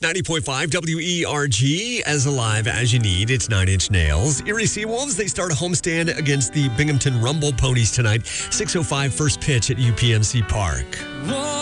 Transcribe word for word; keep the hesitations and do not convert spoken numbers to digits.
ninety point five W E R G, as alive as you need. It's Nine Inch Nails. Erie Seawolves, they start a homestand against the Binghamton Rumble Ponies tonight. six oh five first pitch at U P M C Park.